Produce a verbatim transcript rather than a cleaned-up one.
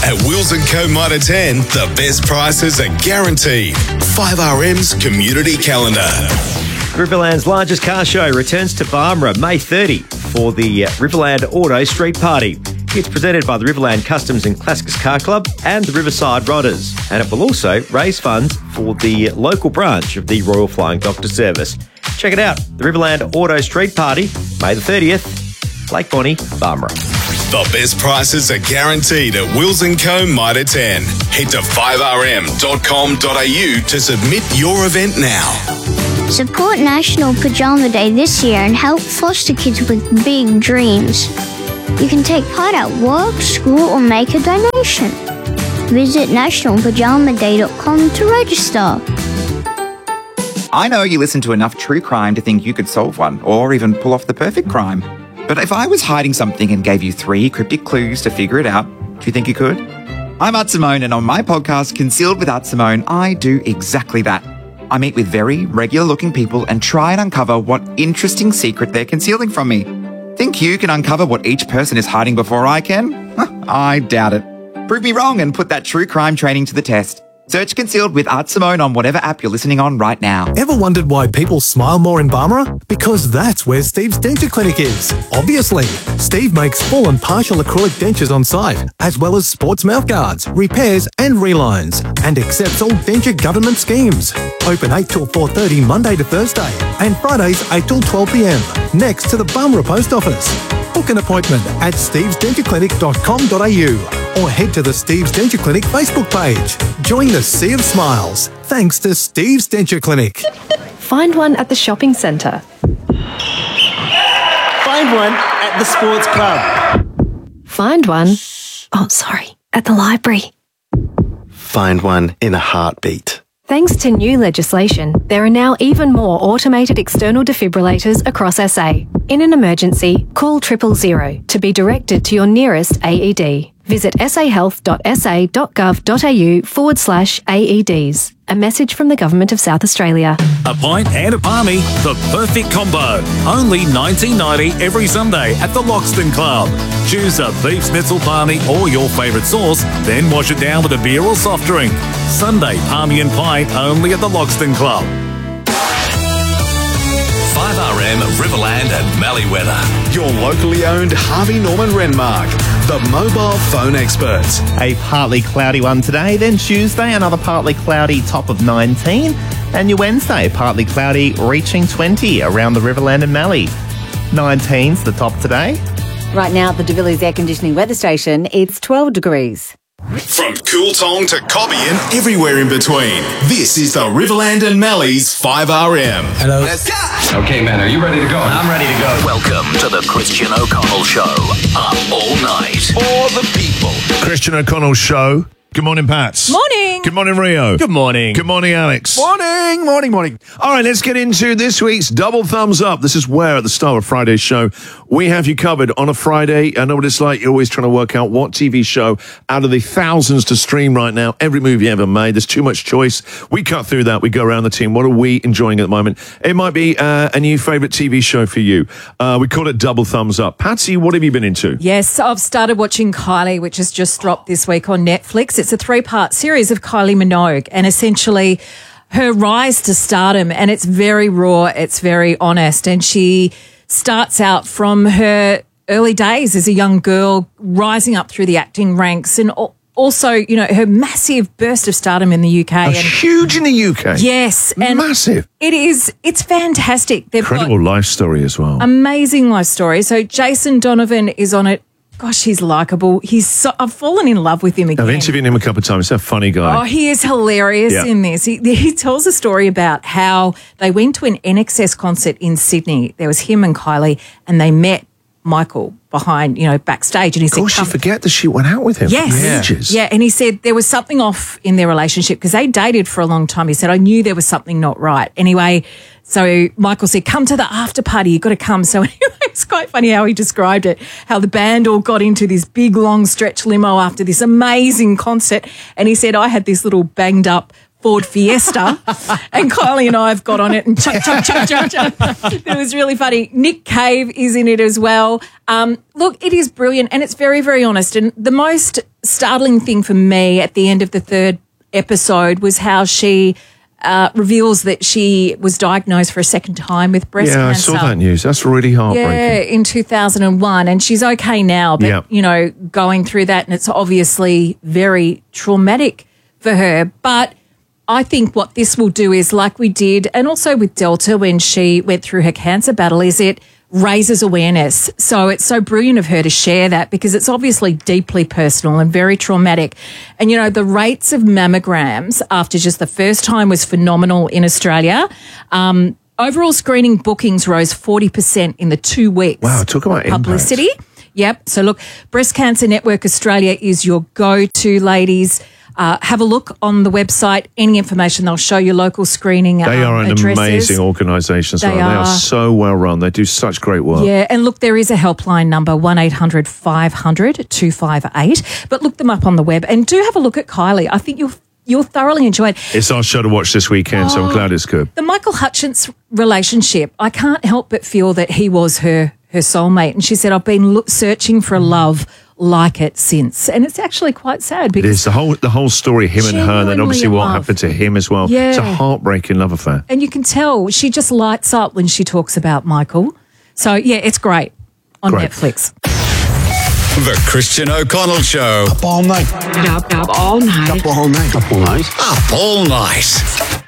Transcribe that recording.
At Wills and Co Mitre ten, the best prices are guaranteed. five R M's Community Calendar. Riverland's largest car show returns to Barmera May thirtieth for the Riverland Auto Street Party. It's presented by the Riverland Customs and Classics Car Club and the Riverside Rodders, and it will also raise funds for the local branch of the Royal Flying Doctor Service. Check it out, the Riverland Auto Street Party, May the thirtieth, Lake Bonnie, Barmera. The best prices are guaranteed at Wills and Co Mitre ten. Head to five r m dot com dot a u to submit your event now. Support National Pajama Day this year and help foster kids with big dreams. You can take part at work, school, or make a donation. Visit national pajama day dot com to register. I know you listen to enough true crime to think you could solve one, or even pull off the perfect crime. But if I was hiding something and gave you three cryptic clues to figure it out, do you think you could? I'm Art Simone, and on my podcast, Concealed with Art Simone, I do exactly that. I meet with very regular-looking people and try and uncover what interesting secret they're concealing from me. Think you can uncover what each person is hiding before I can? I doubt it. Prove me wrong and put that true crime training to the test. Search Concealed with Art Simone on whatever app you're listening on right now. Ever wondered why people smile more in Barmera? Because that's where Steve's Denture Clinic is. Obviously, Steve makes full and partial acrylic dentures on site, as well as sports mouthguards, repairs and relines, and accepts all denture government schemes. Open eight till four thirty Monday to Thursday, and Fridays eight till twelve p m, next to the Barmera Post Office. Book an appointment at steves denture clinic dot com dot a u or head to the Steve's Denture Clinic Facebook page. Join the sea of smiles thanks to Steve's Denture Clinic. Find one at the shopping centre. Find one at the sports club. Find one, oh sorry, at the library. Find one in a heartbeat. Thanks to new legislation, there are now even more automated external defibrillators across S A. In an emergency, call triple zero to be directed to your nearest A E D. Visit sahealth dot s a dot gov dot a u forward slash A E Ds. A message from the Government of South Australia. A pint and a palmy, the perfect combo. Only nineteen ninety every Sunday at the Loxton Club. Choose a beef schnitzel palmy or your favourite sauce, then wash it down with a beer or soft drink. Sunday palmy and pint only at the Loxton Club. five R M Riverland and Mallee Weather. Your locally owned Harvey Norman Renmark, the mobile phone experts. A partly cloudy one today, then Tuesday another partly cloudy top of nineteen, and your Wednesday partly cloudy reaching twenty around the Riverland and Mallee. nineteen's the top today. Right now at the De Villiers Air Conditioning Weather Station, it's twelve degrees. From Cooltong to Cobby and everywhere in between, this is the Riverland and Mallee's five R M. Hello. Let's go! Okay, man, are you ready to go? I'm ready to go. Welcome to the Christian O'Connell Show. Up all night for the people. Christian O'Connell Show. Good morning, Pats. Morning. Good morning, Rio. Good morning. Good morning, Alex. Morning, morning, morning. All right, let's get into this week's Double Thumbs Up. This is where, at the start of Friday's show, we have you covered on a Friday. I know what it's like. You're always trying to work out what T V show out of the thousands to stream right now, every movie ever made. There's too much choice. We cut through that. We go around the team. What are we enjoying at the moment? It might be uh, a new favourite T V show for you. Uh, we call it Double Thumbs Up. Patsy, what have you been into? Yes, I've started watching Kylie, which has just dropped this week on Netflix. It's a three-part series of Kylie Minogue, and essentially her rise to stardom, and it's very raw, it's very honest, and she starts out from her early days as a young girl, rising up through the acting ranks, and also, you know, her massive burst of stardom in the U K. Oh, and huge in the U K. Yes. And massive. It is, it's fantastic. They've Incredible got life story as well. amazing life story. So Jason Donovan is on it. Gosh, he's likable. He's so, I've fallen in love with him again. I've interviewed him a couple of times. He's a funny guy. Oh, he is hilarious Yeah. in this. He, he tells a story about how they went to an N X S concert in Sydney. There was him and Kylie, and they met Michael behind, you know, backstage. And he Of course, said, you forget that she went out with him Yes. for ages. Yeah, and he said there was something off in their relationship because they dated for a long time. He said, I knew there was something not right. Anyway, so Michael said, come to the after party. You've got to come. So anyway, it's quite funny how he described it, how the band all got into this big, long stretch limo after this amazing concert. And he said, I had this little banged up Ford Fiesta, and Kylie and I have got on it and chuck, chuck, chuck, chuck, chuck. It was really funny. Nick Cave is in it as well. Um, look, it is brilliant, and it's very, very honest. And the most startling thing for me at the end of the third episode was how she uh, reveals that she was diagnosed for a second time with breast yeah, cancer. I saw that news. That's really heartbreaking. Yeah, in two thousand one, and she's okay now, but, Yeah. you know, going through that, and it's obviously very traumatic for her. But I think what this will do is, like we did, and also with Delta when she went through her cancer battle, is it raises awareness. So it's so brilliant of her to share that, because it's obviously deeply personal and very traumatic. And, you know, the rates of mammograms after just the first time was phenomenal in Australia. Um, overall screening bookings rose forty percent in the two weeks. Wow, talk about of publicity. Yep. So look, Breast Cancer Network Australia is your go-to, ladies. Uh, have a look on the website. Any information, they'll show you local screening They um, are an addresses. amazing organisation. They They, they are are. so well run. They do such great work. Yeah, and look, there is a helpline number, one eight hundred five hundred two five eight. But look them up on the web, and do have a look at Kylie. I think you'll you'll thoroughly enjoy it. It's our show to watch this weekend, so I'm Oh. glad it's good. The Michael Hutchins relationship, I can't help but feel that he was her her soulmate. And she said, I've been look, searching for a love like it since. And it's actually quite sad It because is the whole the whole story, him and her, and then Genuinely obviously in what love. happened to him as well. It's a Yeah. heartbreaking love affair. And you can tell she just lights up when she talks about Michael. So, yeah, it's great on Great. Netflix. The Christian O'Connell Show. Up all night. Up, up all night. Up all night. Up all night. Up all night.